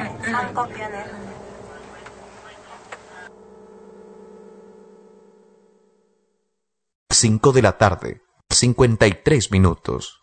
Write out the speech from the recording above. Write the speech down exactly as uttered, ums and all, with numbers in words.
San copiones. Cinco de la tarde, cincuenta y tres minutos.